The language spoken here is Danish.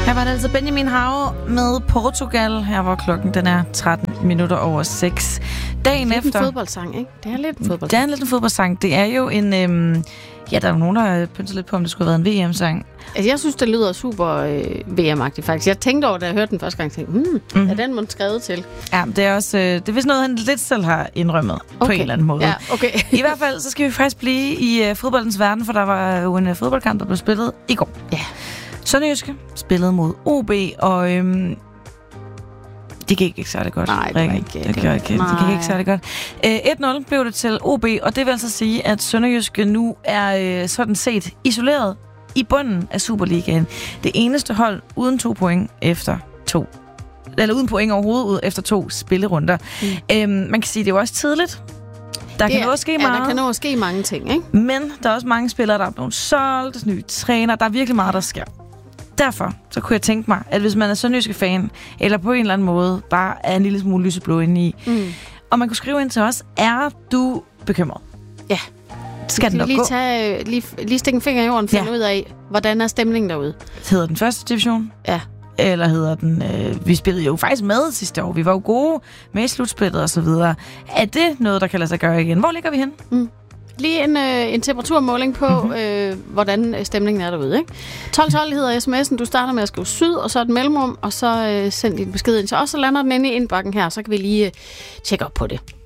Her var det altså Benjamin Hav med Portugal. Her var klokken, den er 6:13. Dagen det er efter... en fodboldsang, ikke? Det er lidt en fodboldsang. Det er lidt en fodboldsang. Det er jo en... ja, der er nogen, der pynser lidt på, om det skulle have været en VM-sang. Altså, jeg synes, det lyder super VM-agtigt, faktisk. Jeg tænkte over, da jeg hørte den første gang, er den måske skrevet til? Ja, det er også... det er vist noget, han lidt selv har indrømmet på en eller anden måde. Ja, okay. I hvert fald, så skal vi faktisk blive i fodboldens verden, for der var jo en fodboldkamp, der blev spillet i går. Ja. Sønderjyske spillede mod OB, og det gik ikke særlig godt. Nej, det var ikke. Det gik ikke særlig godt. 1-0 blev det til OB, og det vil altså sige, at Sønderjyske nu er sådan set isoleret i bunden af Superligaen. Det eneste hold uden 2 point efter uden point overhovedet efter 2 spillerunder. Man kan sige, at det er jo også tidligt. Der kan nå ske meget. Der kan nå at ske mange ting, ikke? Men der er også mange spillere, der er blevet solgt, nye træner. Der er virkelig meget, der sker. Derfor så kunne jeg tænke mig, at hvis man er sønderjyske fan, eller på en eller anden måde bare er en lille smule lyseblå inde i, og man kunne skrive ind til os, er du bekymret? Ja. Skal den nok gå? Lige stikke en finger i jorden og finde ud af, hvordan er stemningen derude? Hedder den første division? Ja. Eller hedder den... vi spillede jo faktisk med sidste år. Vi var jo gode med slutspillet og så videre. Er det noget, der kan lade sig gøre igen? Hvor ligger vi hen? Lige en temperaturmåling på, hvordan stemningen er derude, ikke? 1212 hedder sms'en. Du starter med at skrive syd, og så et mellemrum, og så send din besked ind til os, så lander den inde i indbakken her, så kan vi lige tjekke op på det.